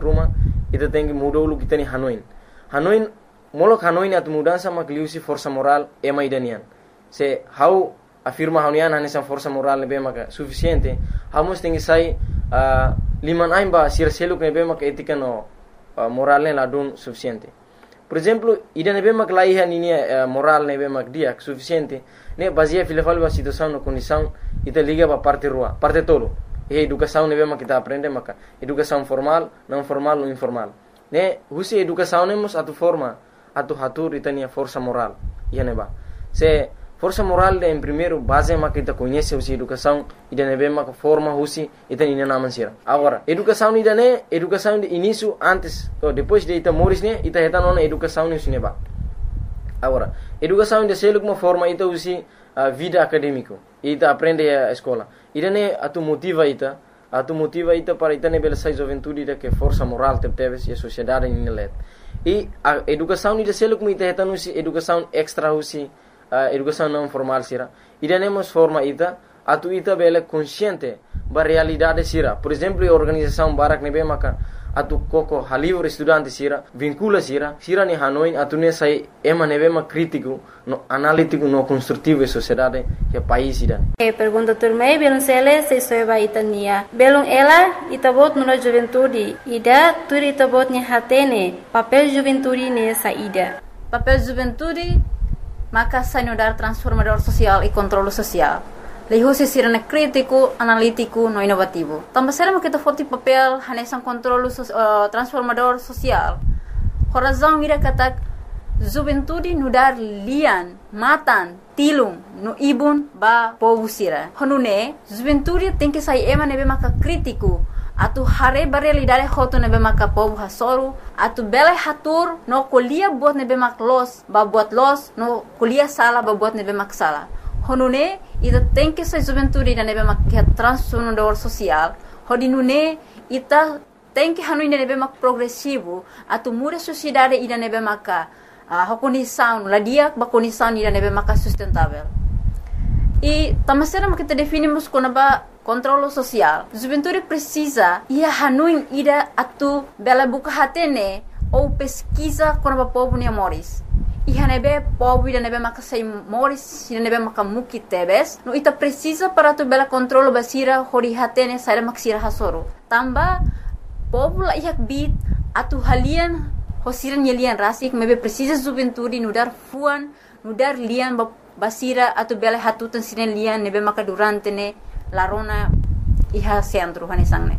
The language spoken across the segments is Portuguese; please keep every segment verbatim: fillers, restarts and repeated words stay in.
rumah, ita tem que mudar o kita ni Hanoi. Hanoi, molok Hanoi atu mudança mak liusi força moral é mais danian. Se how afirma Hanoian hanessa força moral nebe mak suficiente, hamos tem que sai uh, liman aimba sir selu nebe mak etika no uh, moral ne ladun suficiente. Por exemplo, ida nebe mak laiha nini uh, moral nebe mak dia suficiente, ne baseia filafal ba situação no condição ita liga ba parte rua, parte tolo. E educação nebe mak kita aprende maka educação formal, não formal ou informal. Ne husi educação nemos atu forma atu hatur itania força moral. Ia neba. Se força moral em primeiro base mak kita conhece husi educação ida nebe mak forma husi itani naman sira. Agora, educação ida ne educação de início antes ou depois de ita moris ne ita heta nona educação ne neba. Agora, educação de selo uma forma ita husi a vida acadêmico. Ita aprende a escola. Ida ne atu motiva ita atu motiva ita para ita ne bela sai juventude ita que força moral te teves e a sociedade in let. E a educação ida selo como ita heta nusi educação extra husi uh, educação não formal sira. Ida ne mos forma ita atu ita bela consciente ba realidade sira. Por exemplo, a organização barak nebe maka atu koko halivre estudante sira vincula sira sira ni Hanoi atu ne sai ema nebe ma crítico no analítico no construtivo e sociedade que país ida. E pergunta turmei belum sele se soeba itania belum ela itabot no juventude ida tur itabot ni hatene papel juventude ne saída papel juventude maka sanudar transformador social e controle social. Lehusi sirana crítico, analítico, no inovativo. Também será que forte papel hanesan controle uh, transformador social. Horazão ira katak juventude nudar lian, matan, tilung, no ibun ba povo sira. Honune juventude tem que sair ema nebe maka crítico. Atu hare ba realidade hoto nebe maka povo hasoru. Atu bela hatur no kuliah buat nebe mak los, ba buat los, no kuliah sala ba buat nebe mak sala. Honune ita tem que ser juventude ida nebe mak transformador social. Hodinune ita tem que hanu ida nebe mak progressivo. Atu muda sociedade ida nebe maka uh, condição ladia ba condição ida nebe maka sustentável. E tamasera mak kita definimos como ba controle social. Juventude precisa ia hanu ida atu bela buka hatene ou pesquisa como ba povo ne moris. Iha nebe povo ida nebe maka sai moris ida nebe maka muki tebes no ita precisa para tu bela controlo basira hori hatene sai maksira hasoro tamba povo la ihak bit atu halian hosiran yelian rasik mebe precisa juventude nudar fuan nudar lian basira atu bela hatutan sinen lian nebe maka durante ne larona iha centro hanesangne.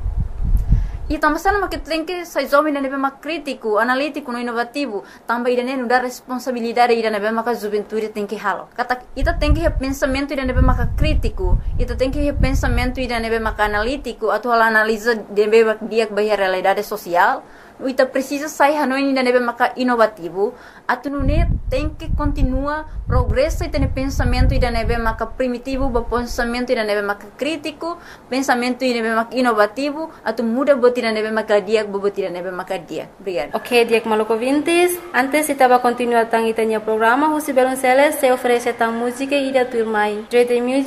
E também se não que tem que sair jovem na nebe mak crítico, analítico, no inovativo, também ida ne dar responsabilidade ida nebe mak juventude tem que halo. Kata ita tem que pensamento ida nebe mak crítico, ita tem que pensamento ida nebe mak analítico, atau hal analisa nebe mak dia bahia realidade social. Ita precisa sair hanoi ida nebe mak inovativo, atau nune tem que continua progresso ita ne pensamento ida nebe mak primitivo, ba pensamento ida nebe mak crítico, pensamento ida nebe mak inovativo, atau muda ida nebe maka dia bobo ida nebe maka dia. Obrigado. Ok, Diak Maluco Vintes. Antes estava continuar tang itanya programa, Husi Belonceles se oferece tang música ida turmai. J T Music